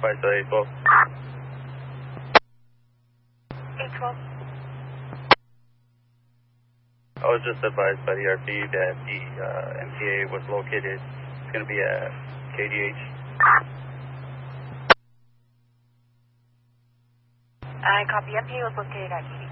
812. 812. I was just advised by the RP that the MTA was located. It's going to be at KDH. I copy. MTA was located at KDH.